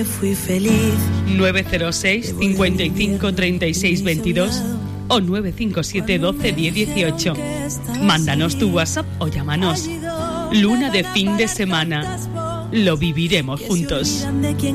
Fui feliz. 906 55 36 22 o 957 12 10 18. Mándanos tu WhatsApp o llámanos. Luna de fin de semana. Lo viviremos juntos.